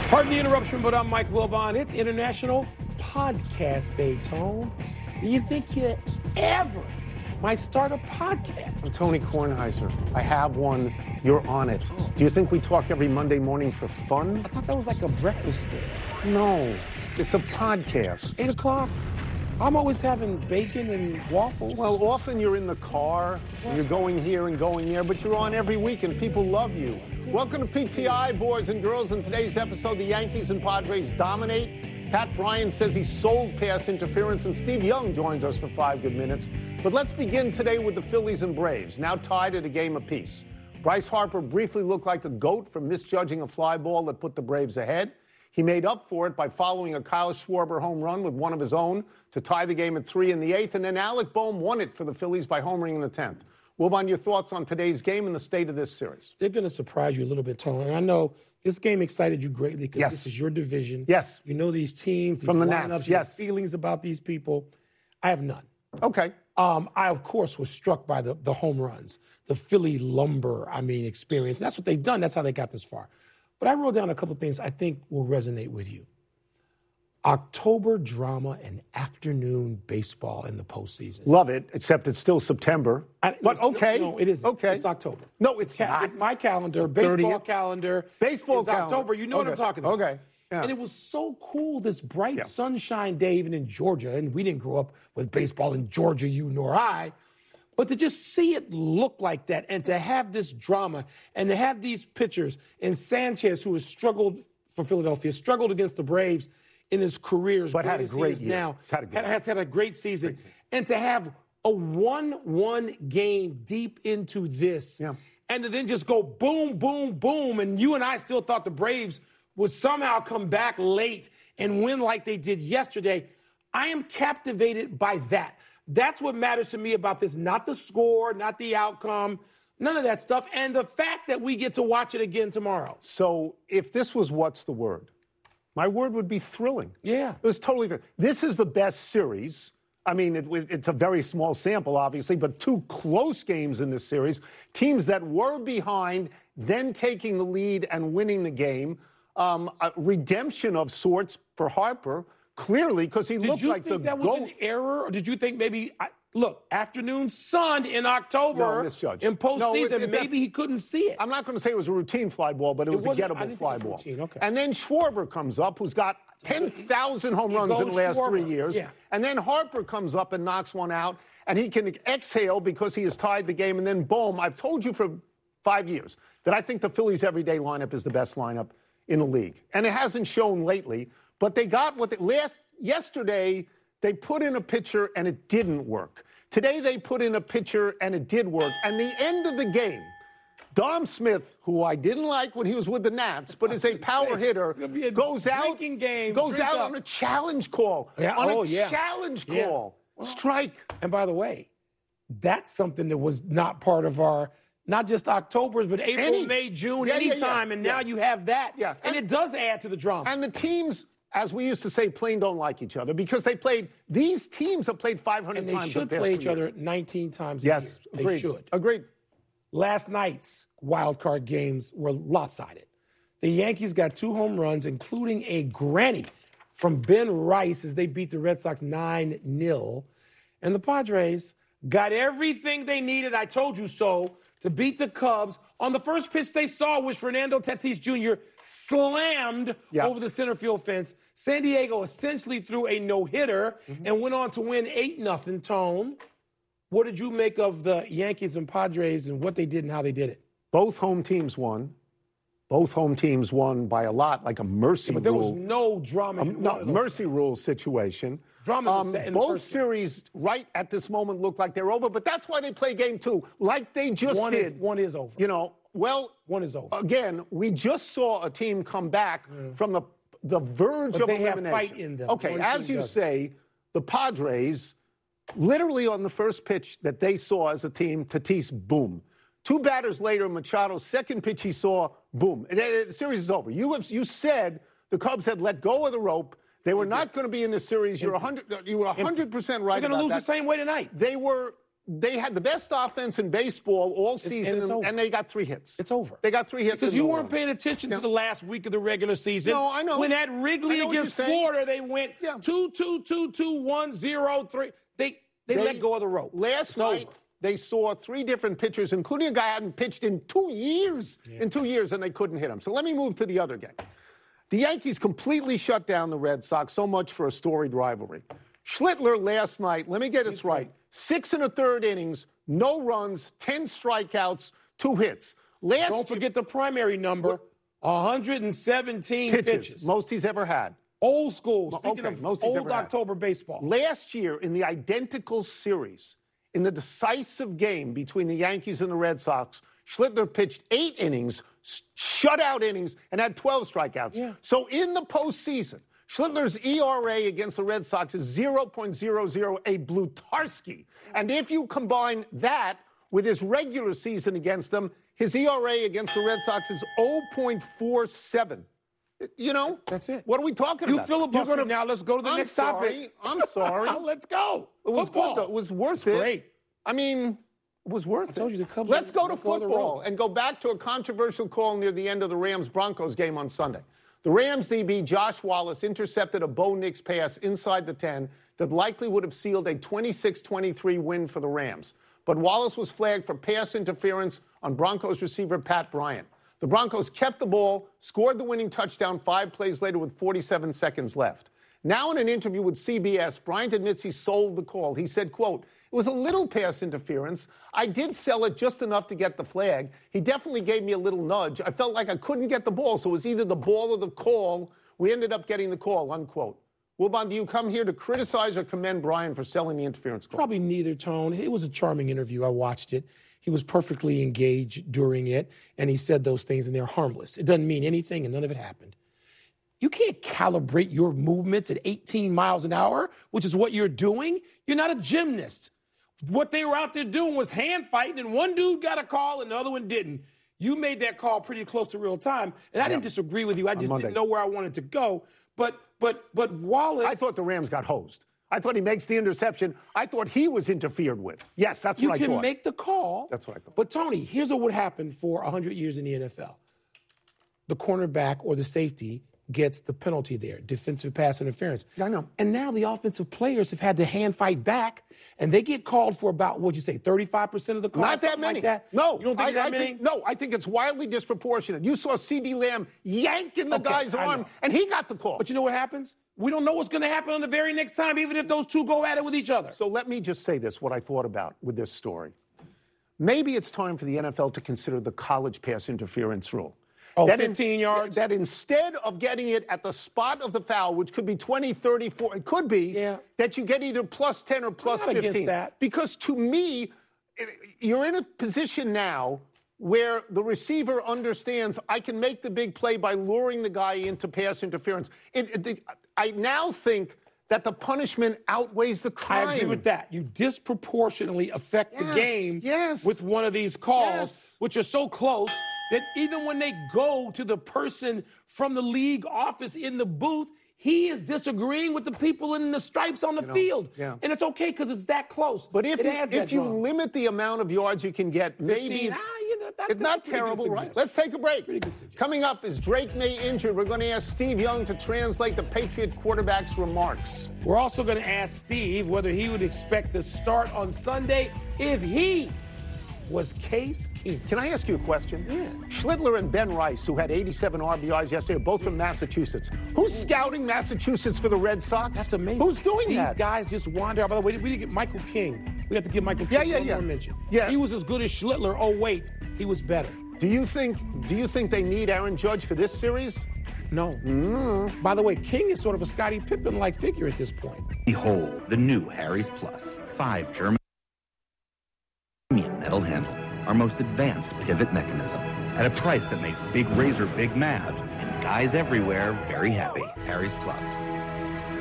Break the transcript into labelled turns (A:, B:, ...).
A: Pardon the interruption, but I'm Mike Wilbon. It's International Podcast Day, Tone. Do you think you ever might start a podcast?
B: I'm Tony Kornheiser. I have one. You're on it. Do you think we talk every Monday morning for fun?
A: I thought that was like a breakfast thing.
B: No, it's a podcast.
A: 8 o'clock. I'm always having bacon and waffles.
B: Well, often you're in the car, and you're going here and going there, but you're on every week and people love you. Welcome to PTI, boys and girls. In today's episode, the Yankees and Padres dominate. Pat Bryant says he sold pass interference, and Steve Young joins us for 5 good minutes. But let's begin today with the Phillies and Braves, now tied at a game apiece. Bryce Harper briefly looked like a goat for misjudging a fly ball that put the Braves ahead. He made up for it by following a Kyle Schwarber home run with one of his own to tie the game at 3 in the 8th, and then Alec Bohm won it for the Phillies by homering in the 10th. Wilbon, your thoughts on today's game and the state of this series?
A: They're going to surprise you a little bit, Tony. And I know this game excited you greatly because this is your division.
B: Yes.
A: You know these teams, these
B: from the
A: lineups,
B: Nats.
A: you
B: Yes.
A: have feelings about these people. I have none.
B: Okay.
A: I, of course, was struck by the home runs, the Philly lumber, experience. That's what they've done. That's how they got this far. But I wrote down a couple of things I think will resonate with you. October drama and afternoon baseball in the postseason.
B: Love it, except it's still September. But okay.
A: No, it isn't.
B: Okay.
A: It's October.
B: No, it's not.
A: My calendar, baseball
B: 30th.
A: calendar.
B: Baseball
A: is
B: calendar.
A: October. You know what I'm talking about.
B: Okay. Yeah.
A: And it was so cool, this bright sunshine day, even in Georgia. And we didn't grow up with baseball in Georgia, you nor I. But to just see it look like that and to have this drama and to have these pitchers and Sanchez, who has struggled for Philadelphia, struggled against the Braves in his career,
B: but had a great year.
A: Now, has had a great season. And to have a 1-1 game deep into this and to then just go boom, boom, boom. And you and I still thought the Braves would somehow come back late and win like they did yesterday. I am captivated by that. That's what matters to me about this, not the score, not the outcome, none of that stuff, and the fact that we get to watch it again tomorrow.
B: So if this was what's the word, my word would be thrilling.
A: Yeah.
B: It was totally thrilling. This is the best series. I mean, it's a very small sample, obviously, but 2 close games in this series. Teams that were behind, then taking the lead and winning the game. A redemption of sorts for Harper. Clearly, because he looked like the
A: Did you think that was an error, or did you think maybe, afternoon sun in October in postseason, maybe he couldn't see it?
B: I'm not going to say it was a routine fly ball, but it was a gettable fly ball.
A: Okay.
B: And then Schwarber comes up, who's got 10,000 home runs in the last 3 years.
A: Yeah.
B: And then Harper comes up and knocks one out, and he can exhale because he has tied the game. And then boom, I've told you for 5 years that I think the Phillies' everyday lineup is the best lineup in the league. And it hasn't shown lately. But they got what yesterday they put in a pitcher and it didn't work. Today they put in a pitcher and it did work. And the end of the game, Dom Smith, who I didn't like when he was with the Nats, but is a power hitter, goes out on a challenge call. Challenge call. Well, strike.
A: And by the way, that's something that was not part of our not just October's, but April, May, June, anytime. And now you have that.
B: Yeah.
A: And it does add to the drama.
B: And the teams, as we used to say, plain don't like each other because these teams have played 500
A: times.
B: And
A: they should play each other 19 times a year. They should.
B: Agreed.
A: Last night's wild card games were lopsided. The Yankees got 2 home runs, including a granny from Ben Rice as they beat the Red Sox 9-0. And the Padres got everything they needed, I told you so, to beat the Cubs. On the first pitch they saw, which Fernando Tatis Jr. slammed over the center field fence. San Diego essentially threw a no-hitter and went on to win 8-0, Tone. What did you make of the Yankees and Padres and what they did and how they did it?
B: Both home teams won. Both home teams won by a lot, like a mercy rule.
A: But there was no drama.
B: Mercy rule situation. Both series right at this moment look like they're over, but that's why they play game 2, like they just did.
A: One is over.
B: One is over. Again, we just saw a team come back from the verge of elimination.
A: They have fight in them.
B: Okay, as you say, the Padres, literally on the first pitch that they saw as a team, Tatis, boom. 2 batters later, Machado's second pitch he saw, boom. The series is over. You said the Cubs had let go of the rope. They were not going to be in the series. You were 100% right about that.
A: They're going to lose the same way tonight.
B: They were they had the best offense in baseball all season, and they got 3 hits.
A: It's over.
B: They got 3 hits.
A: Because you weren't paying attention to the last week of the regular season.
B: No, I know.
A: When at Wrigley against Florida, they went 2-2-2-2-1-0-3. They let go of the rope.
B: Last night, they saw 3 different pitchers, including a guy who hadn't pitched in 2 years. Yeah. In 2 years, and they couldn't hit him. So let me move to the other game. The Yankees completely shut down the Red Sox, so much for a storied rivalry. Schlittler last night, let me get this right, 6 1/3 innings, no runs, 10 strikeouts, 2 hits.
A: Don't forget the primary number, 117 pitches.
B: Most he's ever had.
A: Old school, speaking of old October baseball.
B: Last year, in the identical series, in the decisive game between the Yankees and the Red Sox, Schlittler pitched 8 innings, shutout innings, and had 12 strikeouts.
A: Yeah.
B: So in the postseason, Schlittler's ERA against the Red Sox is 0.008 Blutarski. And if you combine that with his regular season against them, his ERA against the Red Sox is 0.47. You know?
A: That's it.
B: What are we talking about?
A: You filibuster now. Let's go to the next topic.
B: I'm sorry.
A: Let's go.
B: It was good, though. It was worth it.
A: Great.
B: I mean, it was worth it.
A: I told you the Cubs.
B: Let's go to football and go back to a controversial call near the end of the Rams-Broncos game on Sunday. The Rams DB, Josh Wallace, intercepted a Bo Nix pass inside the 10 that likely would have sealed a 26-23 win for the Rams. But Wallace was flagged for pass interference on Broncos receiver Pat Bryant. The Broncos kept the ball, scored the winning touchdown 5 plays later with 47 seconds left. Now in an interview with CBS, Bryant admits he sold the call. He said, quote, "It was a little pass interference. I did sell it just enough to get the flag. He definitely gave me a little nudge. I felt like I couldn't get the ball, so it was either the ball or the call. We ended up getting the call," unquote. Wilbon, do you come here to criticize or commend Bryant for selling the interference call?
A: Probably neither, Tone. It was a charming interview. I watched it. He was perfectly engaged during it, and he said those things, and they're harmless. It doesn't mean anything, and none of it happened. You can't calibrate your movements at 18 miles an hour, which is what you're doing. You're not a gymnast. What they were out there doing was hand fighting, and one dude got a call and the other one didn't. You made that call pretty close to real time, and I didn't disagree with you. I just didn't know where I wanted to go. But Wallace...
B: I thought the Rams got hosed. I thought he makes the interception. I thought he was interfered with. Yes, that's what I thought.
A: You can make the call.
B: That's what I thought.
A: But, Tony, here's what would happen for 100 years in the NFL. The cornerback or the safety gets the penalty there, defensive pass interference.
B: Yeah, I know.
A: And now the offensive players have had to hand fight back, and they get called for about, what'd you say, 35% of the calls?
B: Not that many.
A: Like that?
B: No.
A: You don't think that many?
B: No, I think it's wildly disproportionate. You saw C.D. Lamb yanking the guy's arm, and he got the call.
A: But you know what happens? We don't know what's going to happen on the very next time, even if those two go at it with each other.
B: So let me just say this, what I thought about with this story. Maybe it's time for the NFL to consider the college pass interference rule.
A: Oh, 15 yards?
B: That instead of getting it at the spot of the foul, which could be 20, 30, 40, it could be, that you get either plus 10 or plus 15.
A: Against that.
B: Because to me, you're in a position now where the receiver understands I can make the big play by luring the guy into pass interference. I now think that the punishment outweighs the crime.
A: I agree with that. You disproportionately affect the game with one of these calls, which are so close that even when they go to the person from the league office in the booth, he is disagreeing with the people in the stripes on the field. And it's okay because it's that close.
B: But if you limit the amount of yards you can get,
A: 15,
B: maybe it's not terrible, right? Let's take a break. Coming up, is Drake May injured? We're going to ask Steve Young to translate the Patriot quarterback's remarks.
A: We're also going to ask Steve whether he would expect to start on Sunday if he was Case Keenum.
B: Can I ask you a question? Schlittler and Ben Rice, who had 87 RBIs yesterday, are both from Massachusetts. Who's scouting Massachusetts for the Red Sox?
A: That's amazing.
B: Who's doing that?
A: These guys just wander out. By the way, we didn't get Michael King. We have to give Michael King one more mention. He was as good as Schlittler. Oh, wait, he was better.
B: Do you think they need Aaron Judge for this series?
A: No. By the way, King is sort of a Scottie Pippen-like figure at this point.
C: Behold, the new Harry's Plus. 5 German metal handle, our most advanced pivot mechanism, at a price that makes Big Razor Big mad and guys everywhere very happy. Harry's Plus.